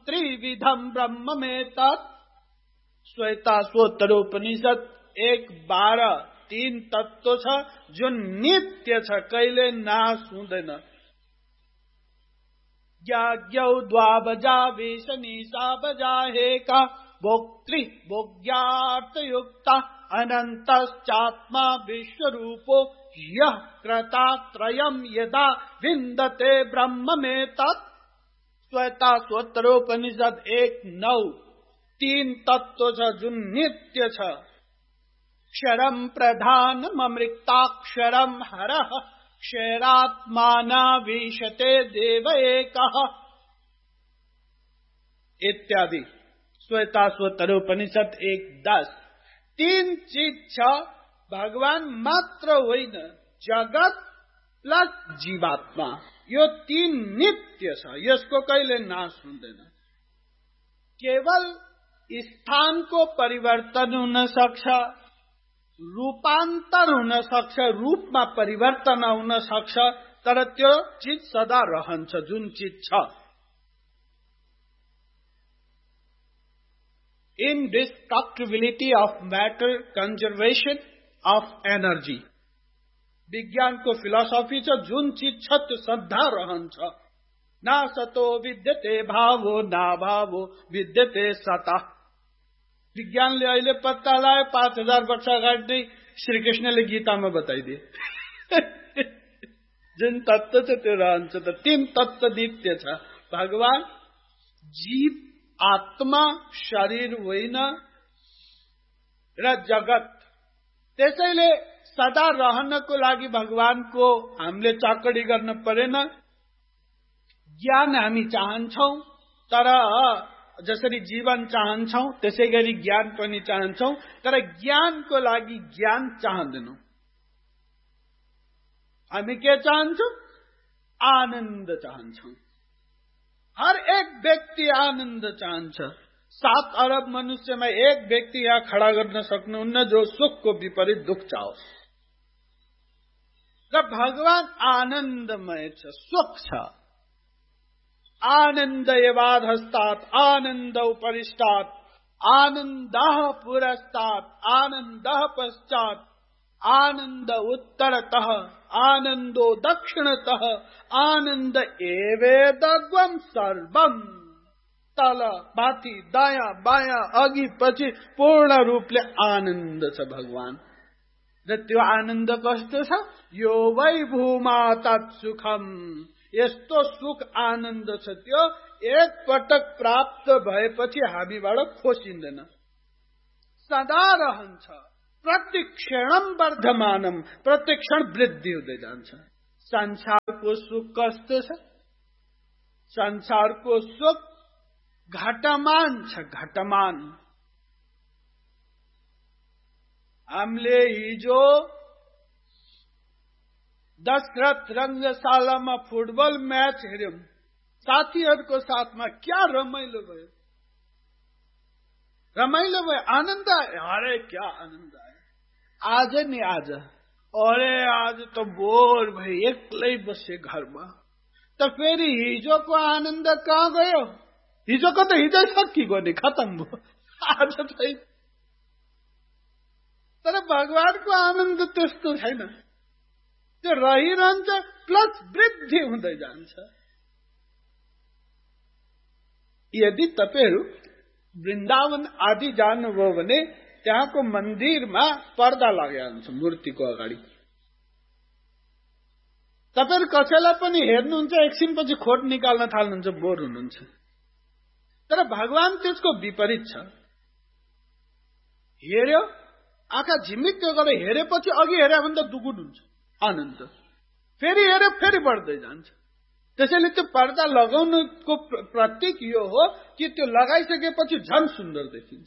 त्रिविधम ब्रह्म में तत् श्वेताश्वतरोपनिषद 1:12 3 तत्व छ जुन नित्य छ, कहिले नाश हुँदैन। ज्ञौ द्वाबजा वेशनी साबजा हेका भोक्तृ भोग्यार्थ युक्ता अनंतश्चात्मा विश्वरूपो यः क्रतात्रयम् यदा विन्दते ब्रह्म में तत् श्वेताश्वतरोपनिषद 1:9 3 तत्व छ जुन नित्य छ। क्षरम प्रधानममृताक्षरम हरः क्षरात्मानावीशते देव एकः इत्यादि। श्वेताश्वतरोपनिषद 1:10 तीन चीज छ, भगवान मात्र होइन, जगत प्लस जीवात्मा, यो तीन नित्य छ, यसको कहिले नाश हुँदैन। केवल स्थानको परिवर्तन हुन सक्छ, रूपान्तर हुन सक्छ, रूपमा परिवर्तन हुन सक्छ, तर त्यो चीज सदा रहन्छ जुन चीज छ। इनडिस्ट्रक्टिबिलिटी of matter, conservation of energy, विज्ञानको फिलोसफी छ जुन चीज छ त्यो सदा रहन्छ। ना सतो विद्यते भावो ना भावो विद्यते सतः। विज्ञानले अहिले पत्ता लगायो, 5000 वर्ष अगाडि श्री कृष्णले गीतामा बताइदिए जुन तत्व छ त्यो रहन्छ। त तीन तत्व नित्य छ, भगवान, जीव, आत्मा, शरीर होइन र जगत। त्यसैले सदा रहनको लागि भगवानको हामीले चाकडी गर्न परेन। ज्ञान हामी चाहन्छौं, तर जसरी जीवन चाहन्छौं त्यसै गरी ज्ञान पनि चाहन्छौं, तर ज्ञानको लागि ज्ञान चाहदैनौं। हामी के चाहन्छौं? आनन्द चाहन्छौं। हर एक व्यक्ति आनन्द चाहन्छ। 7 अरब मनुष्यमा एक व्यक्ति यहाँ खडा गर्न सक्नुहुन्न जो सुखको विपरीत दुख चाहोस्। र भगवान आनन्दमय छ, सुख छ। आनन्द एवाधस्तात् आनन्द उपरिष्टात् आनन्दः पुरस्तात् आनन्दः पश्चात् आनन्द उत्तरतः आनन्दो दक्षिणतः आनन्द एवेदग्वम सर्वम। तल माथि दायाँ बायाँ अघि पछि पूर्ण रूपले आनन्द छ भगवान। र त्यो आनन्द कस्तो छ? यो वै भूमा तत्सुखम। यस्तो सुख आनन्द छ त्यो एक पटक प्राप्त भएपछि हामीबाट खोसिँदैन, सदा रहन्छ। प्रतिक्षणम वर्धमानम, प्रतिक्षण वृद्धि हुँदै जान्छ। संसारको सुख कस्तो छ? संसारको सुख घटमान छ, घटमान। हामीले हिजो दशरथ रंगशालामा फुटबल मैच हेर्यौं, साथीहरूको साथमा। क्या रमाइलो भयो, रमाइलो भयो, आनन्द आयो। अरे क्या आनन्द आयो। आज नि आज, अरे आज त बोर भए, एक्लै बसे घरमा। त फेरि हिजोको आनन्द कहाँ गयो? हिजोको त हिजै सकिगयो नि, खतम भयो। आज चाहिँ तर भगवानको आनन्द त्यस्तो छैन, त्यो रहिरहन्छ, प्लस वृद्धि हुँदै जान्छ। यदि तपाईहरु वृन्दावन आदि जानुभयो भने त्यहाँको मन्दिरमा पर्दा लागेको हुन्छ मूर्तिको अगाडि। तपाईहरु कसैलाई पनि हेर्नुहुन्छ, एकछिनपछि खोट निकाल्न थाल्नुहुन्छ, बोर हुनुहुन्छ। तर भगवान त्यसको विपरीत छ। हेर्यो, आँखा झिमिक्क गरेर हेरेपछि अघि हेरे भन्दा दुगुन हुन्छ आनन्द। फेरि हेरे फेरि बढ्दै जान्छ। त्यसैले त्यो पर्दा लगाउनुको प्रतीक यो हो कि त्यो लगाइसकेपछि झन् सुन्दर देखिन्छ।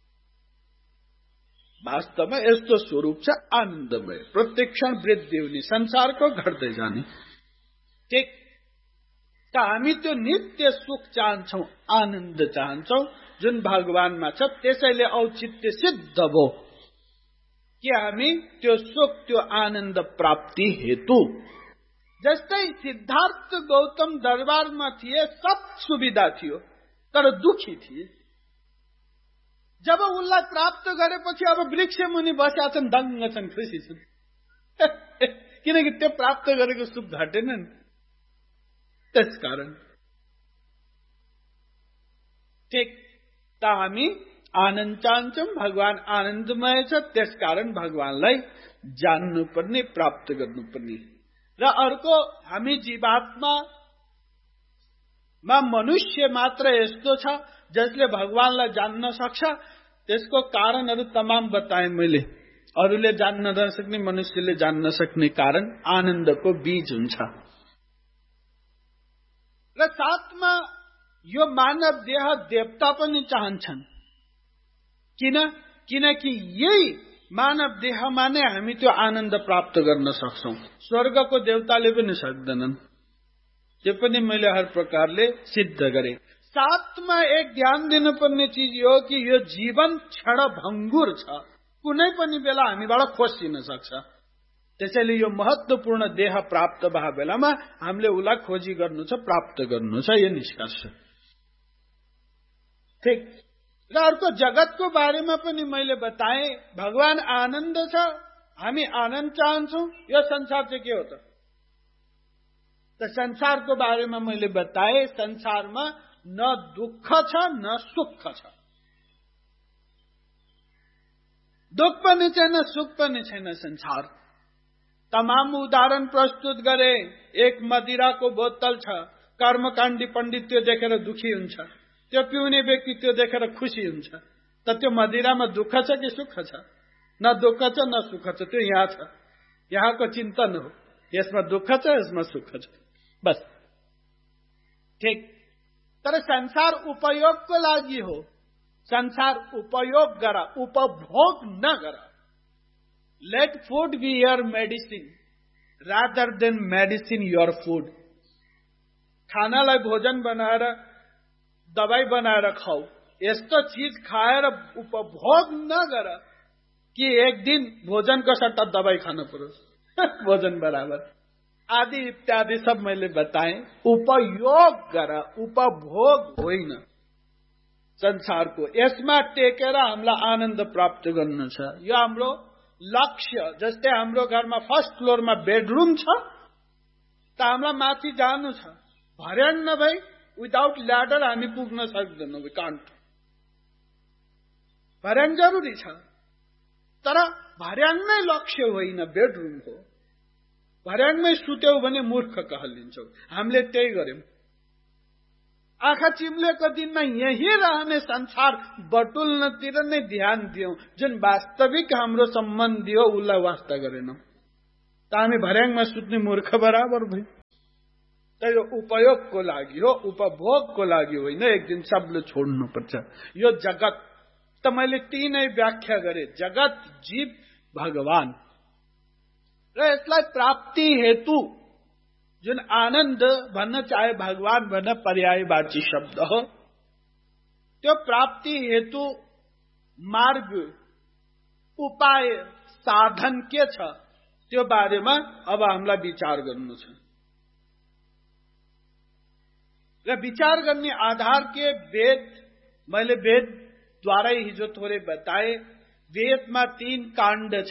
वास्तवमा यस्तो स्वरूप छ आनन्दमय, प्रतिक्षण वृद्धि हुने, संसारको घट्दै जाने। ठीक त हामी त्यो नित्य सुख चाहन्छौं, आनन्द चाहन्छौं जुन भगवानमा छ। त्यसैले औचित्य सिद्ध भयो कि हामी त्यो सुख, त्यो आनन्द प्राप्ति हेतु, जस्तै सिद्धार्थ गौतम दरबारमा थिए, सब सुविधा थियो, तर दुखी थिए। जब उसलाई प्राप्त गरेपछि अब वृक्ष मुनि बसेका छन्, दङ्ग छन्, खुसी छन्। किनकि त्यो प्राप्त गरेको सुख घटेन नि। त्यसकारण ठिक त हामी आनन्द चाहन्छौं, भगवान आनन्दमय छ, त्यसकारण भगवानलाई जान्नुपर्ने, प्राप्त गर्नुपर्ने। र अर्को, हामी जीवात्मामा मनुष्य मात्र यस्तो छ जसले भगवानलाई जान्न सक्छ। त्यसको कारणहरू तमाम बताए मैले। अरूले जान्न नसक्ने, मनुष्यले जान्न सक्ने कारण आनन्दको बीज हुन्छ। र साथमा यो मानव देह देवता पनि चाहन्छन्। किनकि यही मानव देहमा नै हामी त्यो आनन्द प्राप्त गर्न सक्छौं। स्वर्गको देवताले पनि सक्दैनन्। त्यो पनि मैले हर प्रकारले सिद्ध गरे। साथमा एक ध्यान दिनुपर्ने चीज यो कि यो जीवन क्षणभङ्गुर छ, कुनै पनि बेला हामीबाट खोसिन सक्छ। त्यसैले यो महत्वपूर्ण देह प्राप्त भए बेलामा हामीले उलाई खोजी गर्नु छ, प्राप्त गर्नु छ, यो निष्कर्ष। ठीक। र अर्को जगतको बारेमा पनि मैले बताए। भगवान आनन्द छ, हामी आनन्द चाहन्छौं। यो संसार चाहिँ के हो त? संसारको बारेमा मैले बताए। संसारमा न दुःख छ न सुख छ। दुःख पनि छैन, सुख पनि छैन संसार। तमाम उदाहरण प्रस्तुत गरे। एक मदिराको बोतल छ, कर्मकाण्डी पण्डित त्यो देखेर दुखी हुन्छ, त्यो पिउने व्यक्ति त्यो देखेर खुसी हुन्छ। त त्यो मदिरामा दुःख छ कि सुख छ? न दुःख छ न सुख छ, त्यो यहाँ छ। यहाँको चिन्तन हो, यसमा दुःख छ, यसमा सुख छ, बस। ठीक। तर संसार उपयोगको लागि हो। संसार उपयोग गर, उपभोग नगर। Late food be your medicine rather than medicine your food. खानालाई भोजन बनाएर, दबाई बनाएर खाऊ। यस्तो चीज खाएर उपभोग नगर कि एक दिन भोजनको सट्टा दबाई खानु परोस्। भोजन बराबर आदि इत्यादि सब मैले बताए। उपयोग गर, उपभोग होइन संसारको। यसमा टेकेर हामीलाई आनन्द प्राप्त गर्नु छ। यो हाम्रो लक्ष्य। जस्तै हाम्रो घरमा फर्स्ट फ्लोरमा बेडरुम छ, त हामीलाई माथि जानु छ। भर्याङ नभई विदाउट ल्याडर हामी पुग्न सक्दैनौँ। We can't. भर्याङ जरुरी छ, तर भर्याङ नै लक्ष्य होइन, बेडरुम हो। भर्याङमै सुत्यौ भने मूर्ख कहलिन्छौ। हामीले त्यही गर्यौं। आँखा चिम्लेको दिनमा यही रहने संसार बटुल्नतिर नै ध्यान दियौं। जुन वास्तविक हाम्रो सम्बन्धी हो उसलाई वास्ता गरेनौं, त हामी भर्याङमा सुत्ने मूर्ख बराबर भयौं। त यो उपयोगको लागि हो, उपभोगको लागि होइन। एक दिन सबले छोड्नुपर्छ। यो जगत त मैले तीनै व्याख्या गरे। जगत, जीव, भगवान। र यसलाई प्राप्ति हेतु जुन आनन्द भन्न चाहे भगवान भन्न पर्यायवाची शब्द हो, त्यो प्राप्ति हेतु मार्ग, उपाय, साधन के छ त्यो बारेमा अब हामीलाई विचार गर्नु छ। र विचार गर्ने आधार के? वेद। मैले वेदद्वारै हिजो थोरै बताए। वेदमा 3 काण्ड छ।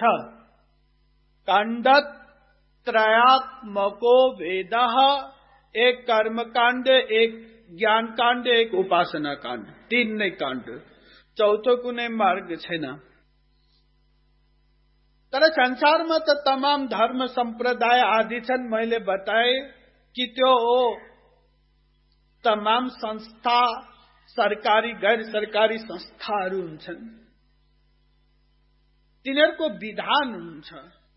काण्डत्रयात्मको वेदः। एक कर्मकाण्ड, एक ज्ञान काण्ड, एक उपासना काण्ड। 3 नै काण्ड। चौथो कुनै मार्ग छैन। तर संसारमा त तमाम धर्म सम्प्रदाय आदि छन्। मैले बताए कि त्यो हो तमाम संस्था, सरकारी गैर सरकारी संस्थाहरू हुन्छन्। तिनीहरूको विधान हुन्छ।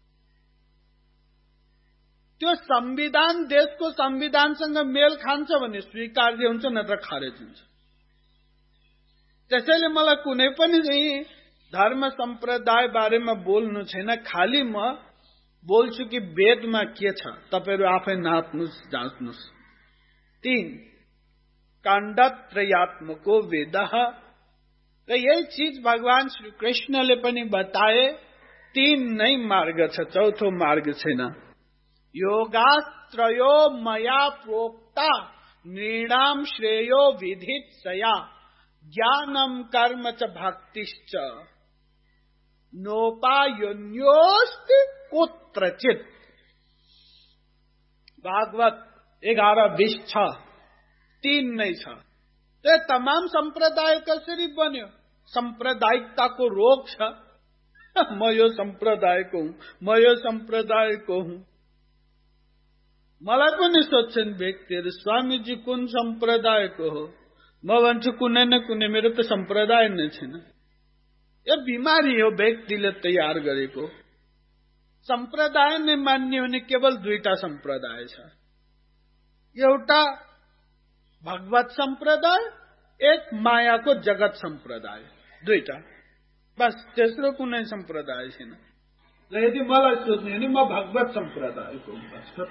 त्यो संविधान देशको संविधानसँग मेल खान्छ भने स्वीकार्य हुन्छ, नत्र खारेज हुन्छ। त्यसैले मलाई कुनै पनि धर्म सम्प्रदाय बारेमा बोल्नु छैन। खाली म बोल्छु कि वेदमा के छ, तपाईहरु आफै नाप्नुस्, जाँच्नुस्। 3 काण्डत्रयात्मको वेदः। र यही चीज भगवान श्री कृष्णले पनि बताए। 3 नै मार्ग छ, चौथो मार्ग छैन। योगास्त्रयो मया प्रोक्ता नृणाम श्रेयो विधित्सया ज्ञानम कर्म च भक्तिश्च नोपायोन्योस्ति कुत्रचित्। भागवत 11:20 3 नहीं छ। तो तमाम संप्रदाय कसरी बन्यो? सांप्रदायिकता को रोग छ। म यो संप्रदायको हुँ, म यो संप्रदायको हुँ। मलाई पनि सोध्छन् व्यक्तिहरू, स्वामीजी कुन संप्रदायको हो? म भन्छु कुनै न कुनै, मेरो त संप्रदाय नै छैन। यो बिमारी हो व्यक्तिले तयार गरेको। संप्रदाय नै मान्ने हुने केवल 2टा संप्रदाय छ। एउटा भगवत संप्रदाय, एक मायाको जगत संप्रदाय, 2टा बस। तेस्रो कुनै संप्रदाय छैन। र यदि मलाई सोध्ने भने म भगवत संप्रदायको हुँ।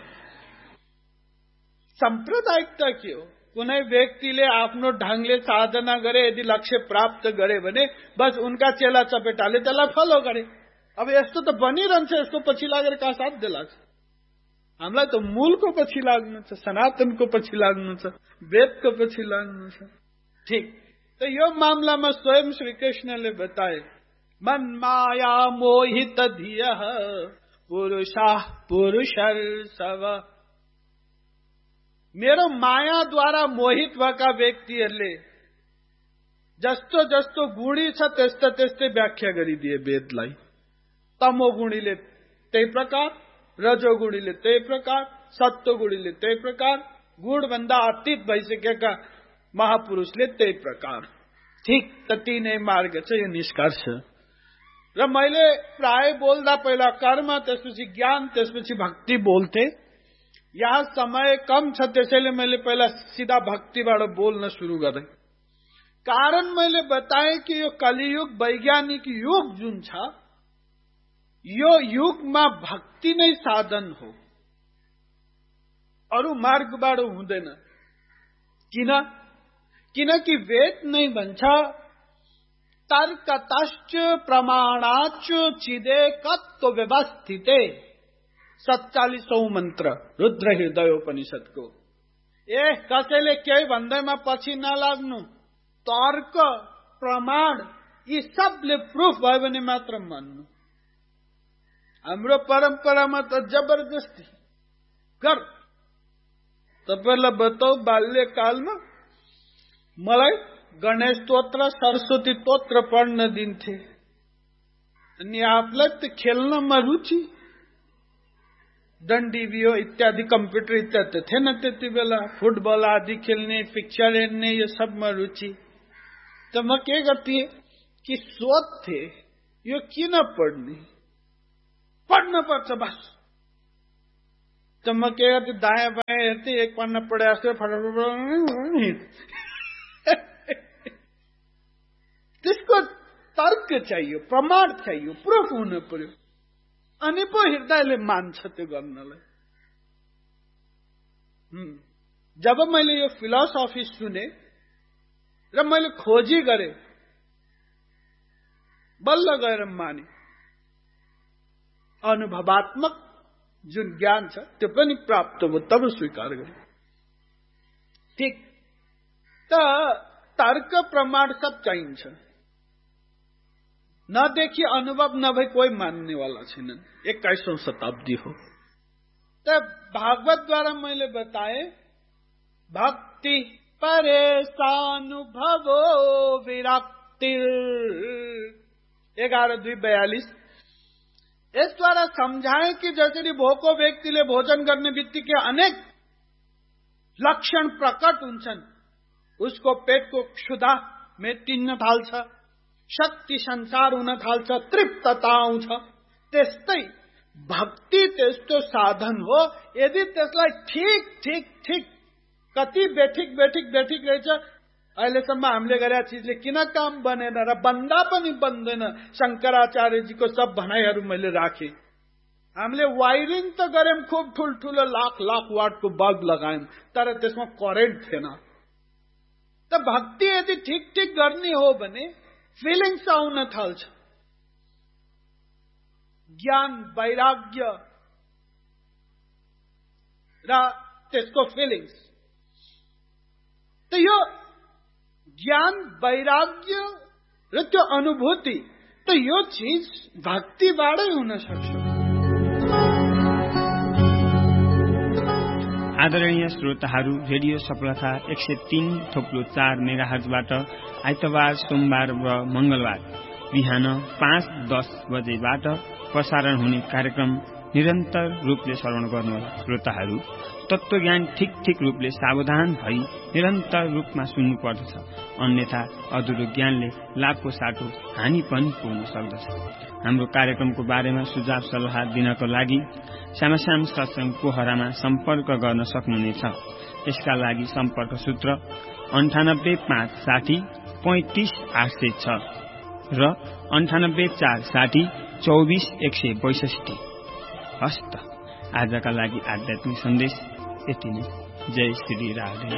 सांप्रदायिकता के हो? कुनै व्यक्तिले आफ्नो ढंगले साधना गरे, यदि लक्ष्य प्राप्त गरे भने बस उनका चेला चपेटाले त्यसलाई फलो गरे। अब यस्तो त बनिरहन्छ, यस्तो पछि लागेर कहाँ साध्य लाग्छ? हामीलाई त मूलको पछि लाग्नु छ, सनातनको पछि लाग्नु छ, वेदको पछि लाग्नु छ। ठीक। तो यो मामलामा स्वयं श्री कृष्णले बताए, मन माया मोहित धियः पुरुषाः पुरुषर्षभ। मेरो मायाद्वारा मोहित भएका व्यक्तिहरूले जस्तो जस्तो गुणी छ त्यस्तै त्यस्तै व्याख्या गरिदिए वेदलाई। तमोगुणीले त्यही प्रकार, रजोगुणीले त्यही प्रकार, सत्वगुणीले त्यही प्रकार, गुणभन्दा अतीत भइसकेका महापुरुषले त्यही प्रकार। ठीक त तीनै मार्ग छ, यो निष्कर्ष। र मैले प्राय बोल्दा पहिला कर्म, त्यसपछि ज्ञान, त्यसपछि भक्ति बोल्थे। यहाँ समय कम छ, त्यसैले मैले पहिला सीधा भक्तिबाट बोल्न सुरु गरेँ। कारण मैले बताएँ कि यो कलियुग वैज्ञानिक युग जुन छ, यो युगमा भक्ति नै साधन हो, अरू मार्गबाट हुँदैन। किनकि वेद नै भन्छ, तर्कतश्च प्रमाणाच्च चिदेकत्व व्यवस्थिते। 47औं मन्त्र रुद्र हृदयोपनिषदको। कसैले केही भन्दैमा पछि नलाग्नु। तर्क प्रमाण यी सबले प्रुफ भयो भने मात्र मान्नु। हाम्रो परम्परामा त जबरजस्ती गर। तपाईलाई बताऊ, बाल्यकालमा मलाई गणेश स्तोत्र, सरस्वती स्तोत्र पढ्न दिन्थे। अनि आफूलाई त खेल्नमा रुचि, डन्डी बियो इत्यादि, कम्प्युटर इत्यादि थिएन त्यति बेला। फुटबल आदि खेल्ने, पिक्चर हेर्ने, यो सबमा रुचि। त म के गर्थेँ कि सोध्थे, यो किन पढ्ने? पढ्न पर्छ बस। त म के गर्थेँ, दायाँ बायाँ हेर्थेँ, एक पन्ना पढे जस्तो फटाफट। त्यसको तर्क चाहियो, प्रमाण चाहियो, प्रुफ हुनु पर्यो, अनि पो हृदयले मान्छ त्यो गर्नलाई। जब मैले यो फिलोसफी सुने र मैले खोजी गरेँ, बल्ल गएर माने। अनुभवात्मक जुन ज्ञान छ त्यो पनि प्राप्त भयो, तब स्वीकार गरे। ठीक। त तर्क प्रमाण सब चाहिन्छ। नदेखि अनुभव नभई कोही मान्नेवाला छैनन्। 21औं शताब्दी हो। त भागवत द्वारा मैले बताए, भक्ति परेशानुभवो विरक्ति। 11:2:42। यसद्वारा समझाए कि जसरी भोको व्यक्तिले भोजन गर्ने बित्तिकै अनेक लक्षण प्रकट हुन्छन्। उसको पेटको क्षुधा मेटिन्न थाल्छ, शक्ति संसार हुन थाल्छ, तृप्तता आउँछ। त्यस्तै भक्ति त्यस्तो साधन हो, यदि त्यसलाई ठीक ठीक ठीक कति बेठिक रहेछ। अहिलेसम्म हामीले गरेका चिजले किन काम बनेन र बन्दा पनि बन्दैन, शंकराचार्यजीको सब भनाइहरू मैले राखेँ। हामीले वायरिङ त गर्यौं, खुब ठुल्ठुलो लाख वाटको बल्ब लगायौं, तर त्यसमा करेन्ट थिएन। त भक्ति यदि ठीक ठीक गर्ने हो भने फिलिङ्स आउन थाल्छ। ज्ञान, वैराग्य र त्यसको फिलिङ्स। त यो ज्ञान वैराग्य र त्यो अनुभूति त यो चीज भक्तिबाटै हुन सक्छ। आदरणीय श्रोताहरू, रेडियो सफलता 103.4 मेगाहर्जबाट आइतबार, सोमबार र मंगलबार बिहान 5:10 बजेबाट प्रसारण हुने कार्यक्रम निरन्तर रूपले श्रवण गर्नुहोला। श्रोताहरू, तत्त्वज्ञान ठीक रूपले सावधान भई निरन्तर रूपमा सुन्नु पर्दछ, अन्यथा अधुरो ज्ञानले लाभको साटो हानि पनि पुग्न सक्दछ। हाम्रो कार्यक्रमको बारेमा सुझाव सल्लाह दिनको लागि श्यामाश्याम सत्संग पोखरामा सम्पर्क गर्न सक्नुहुनेछ। यसका लागि सम्पर्क सूत्र 9856 35806 र 9846 24162। हस्त आजका लागि आध्यात्मिक सन्देश यति नै। जय श्री राधे।